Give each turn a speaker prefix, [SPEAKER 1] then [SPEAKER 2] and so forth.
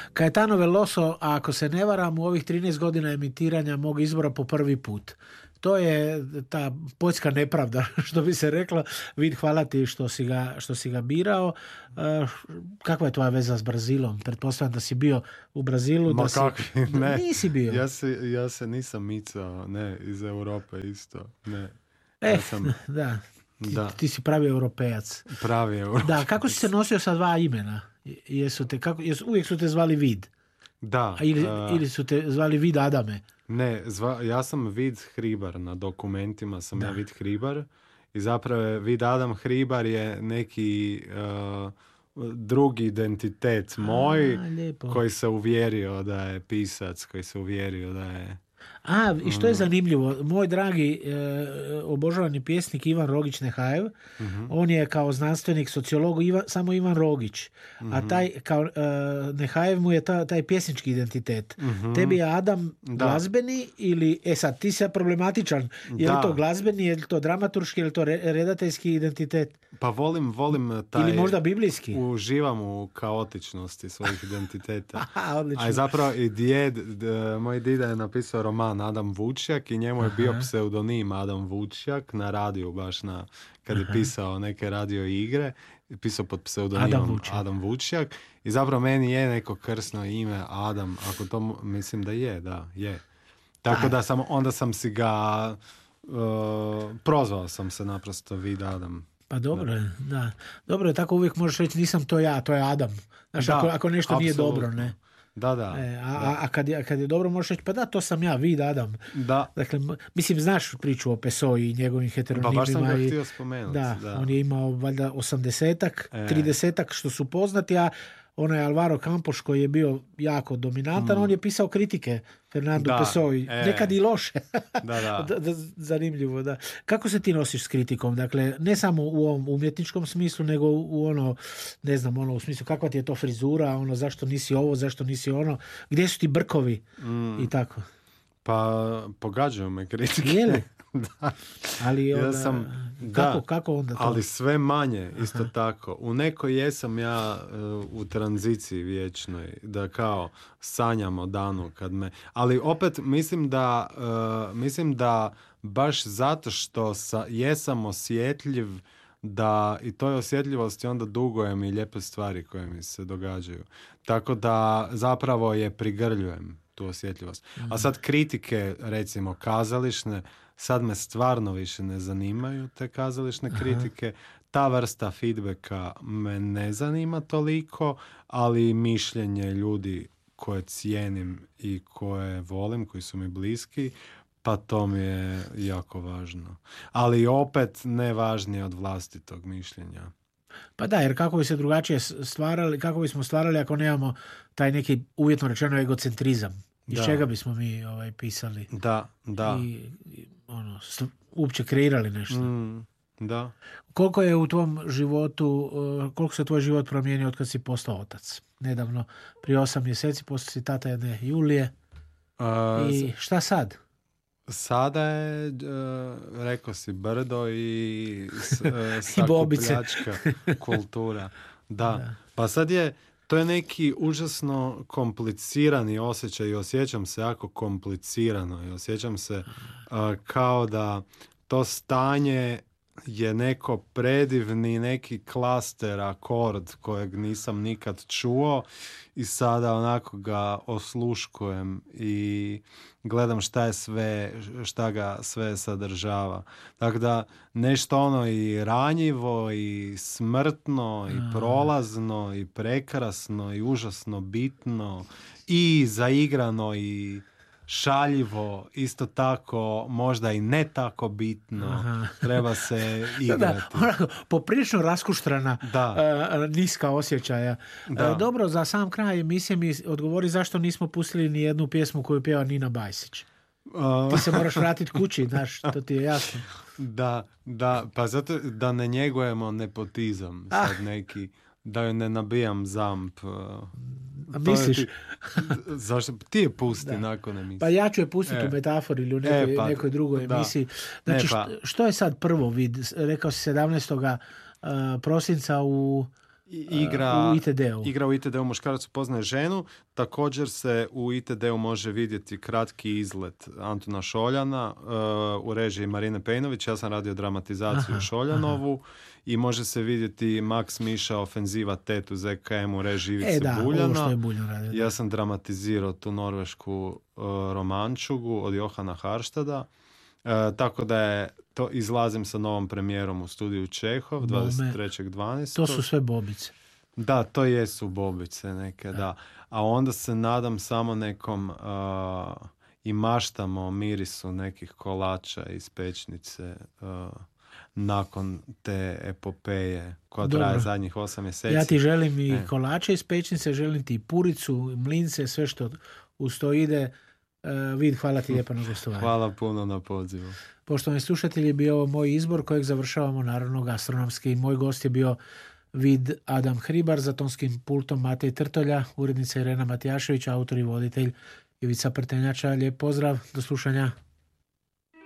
[SPEAKER 1] Caetano Veloso, ako se ne varam, u ovih 13 godina emitiranja mog izbora po prvi put. To je ta poljska nepravda, što bi se reklo. Vid, hvala ti što si ga birao. Kakva je tvoja veza s Brazilom? Pretpostavljam da si bio u Brazilu.
[SPEAKER 2] Ma kakvi, ne.
[SPEAKER 1] Nisi bio.
[SPEAKER 2] Ja se nisam micao, ne, iz Europe isto, ne.
[SPEAKER 1] Da. Ti si pravi europejac.
[SPEAKER 2] Pravi europejac.
[SPEAKER 1] Da, kako si se nosio sa dva imena? Uvijek su te zvali Vid?
[SPEAKER 2] Da.
[SPEAKER 1] Ili su te zvali Vid Adame?
[SPEAKER 2] Ne, ja sam Vid Hribar, na dokumentima sam ja Vid Hribar i zapravo Vid Adam Hribar je neki drugi identitet moj koji se uvjerio da je pisac, koji se uvjerio da je...
[SPEAKER 1] I što je zanimljivo, moj dragi obožavani pjesnik Ivan Rogić Nehajev, on je kao znanstvenik, sociolog, samo Ivan Rogić, a taj kao Nehajev mu je taj pjesnički identitet. Tebi je Adam glazbeni ili, sad ti si problematičan, je li to glazbeni, je li to dramaturški, je li to redateljski identitet?
[SPEAKER 2] Pa volim taj...
[SPEAKER 1] Ili možda biblijski?
[SPEAKER 2] Uživam u kaotičnosti svojih identiteta.
[SPEAKER 1] Odlično.
[SPEAKER 2] A zapravo i moj dida je napisao roman Adam Vučjak i njemu je bio pseudonim Adam Vučjak na radiju baš kad je pisao neke radio igre, pisao pod pseudonimom Adam Vučjak i zapravo meni je neko krsno ime Adam, ako to mislim da je. Tako da onda sam si ga prozvao sam se naprosto Vid Adam.
[SPEAKER 1] Pa dobro je, da. Dobro je, tako uvijek možeš reći nisam to ja, to je Adam. Znaš, ako nešto nije dobro, ne?
[SPEAKER 2] Da.
[SPEAKER 1] A kad je dobro možeš reći, pa da, to sam ja, Vid Adam.
[SPEAKER 2] Da.
[SPEAKER 1] Dakle, mislim, znaš priču o Pessoi i njegovim heteronimima.
[SPEAKER 2] Pa baš sam ga htio spomenuti.
[SPEAKER 1] Da, on je imao valjda 80-ak, 30-ak što su poznati, a onaj Alvaro Campos koji je bio jako dominantan, on je pisao kritike Fernandu Pessoi. Nekad i loše.
[SPEAKER 2] Da.
[SPEAKER 1] Zanimljivo, da. Kako se ti nosiš s kritikom? Dakle, ne samo u ovom umjetničkom smislu, nego u u smislu kakva ti je to frizura, zašto nisi ovo, zašto nisi ono, gdje su ti brkovi i tako.
[SPEAKER 2] Pa, pogađaju me kritike.
[SPEAKER 1] Je li?
[SPEAKER 2] Da.
[SPEAKER 1] Ali onda, kako onda to?
[SPEAKER 2] Ali sve manje, isto tako. U nekoj jesam ja u tranziciji vječnoj, da kao sanjam o danu kad me... Ali opet mislim da baš zato što jesam osjetljiv, da i toj osjetljivosti onda dugujem i lijepe stvari koje mi se događaju. Tako da zapravo je prigrljujem tu osjetljivost. A sad kritike, recimo kazališne, sad me stvarno više ne zanimaju te kazališne kritike. Ta vrsta feedbacka me ne zanima toliko, ali mišljenje ljudi koje cijenim i koje volim, koji su mi bliski, pa to mi je jako važno. Ali opet ne važnije od vlastitog mišljenja.
[SPEAKER 1] Pa da, jer kako bi se drugačije stvarali, kako bismo stvarali ako nemamo taj neki uvjetno rečeno egocentrizam. Iz čega bismo mi pisali?
[SPEAKER 2] Da.
[SPEAKER 1] I uopće kreirali nešto.
[SPEAKER 2] Da.
[SPEAKER 1] Koliko je u tvom životu, koliko se tvoj život promijenio od kad si postao otac? Nedavno, prije 8 mjeseci, postao si tata jedne Julije. I šta sad?
[SPEAKER 2] Sada je, rekao si, brdo i
[SPEAKER 1] sakupljačka
[SPEAKER 2] kultura. Da. Pa sad to je neki užasno komplicirani osjećaj i osjećam se jako komplicirano i osjećam se kao da to stanje je neko predivni, neki klaster, akord kojeg nisam nikad čuo i sada onako ga osluškujem i gledam šta ga sve sadržava. Tako da nešto i ranjivo i smrtno i prolazno i prekrasno i užasno bitno i zaigrano i šaljivo, isto tako možda i ne tako bitno. Treba se igrati.
[SPEAKER 1] Poprilično raskuštrana niska osjećaja. Dobro, za sam kraj emisije mi odgovori zašto nismo pustili ni jednu pjesmu koju pjeva Nina Bajsić. Ti se moraš vratiti kući, znaš, to ti je jasno.
[SPEAKER 2] Da, pa zato da ne njegujemo nepotizam sad neki, da joj ne nabijam zamp.
[SPEAKER 1] A misliš?
[SPEAKER 2] Zašto? Ti je pusti nakon emisije.
[SPEAKER 1] Pa ja ću je pustiti u metafori ili u nekoj drugoj emisiji. Znači, što je sad prvo vid? Rekao si 17. prosinca u u ITD-u.
[SPEAKER 2] Igra u ITD-u Muškarac upoznaje ženu. Također se u ITD-u može vidjeti kratki izlet Antuna Šoljana u režiji Marine Pejnović. Ja sam radio dramatizaciju Šoljanovu i može se vidjeti Max Miša ofenziva Tet u ZKM u režiji Ivice Buljana.
[SPEAKER 1] Ovo što je Buljan radio.
[SPEAKER 2] Ja sam dramatizirao tu norvešku romančugu od Johana Harštada. Tako da je to izlazim sa novom premijerom u studiju Čehov 23.12.
[SPEAKER 1] To su sve bobice.
[SPEAKER 2] Da, to jesu bobice neke, da. A onda se nadam samo nekom i maštamo o mirisu nekih kolača iz pećnice nakon te epopeje koja traje zadnjih 8 mjeseci.
[SPEAKER 1] Ja ti želim i kolače iz pećnice, želim ti i puricu, mlince, sve što uz to ide. Vid, hvala ti lijepo na gostovanju.
[SPEAKER 2] Hvala puno na pozivu.
[SPEAKER 1] Poštovani slušatelji, bio ovo moj izbor kojeg završavamo naravno gastronomski. Moj gost je bio Vid Adam Hribar, za tonskim pultom Matej Trtolja, urednica Irena Matijašević, autor i voditelj Ivica Prtenjača. Lijep pozdrav, do slušanja.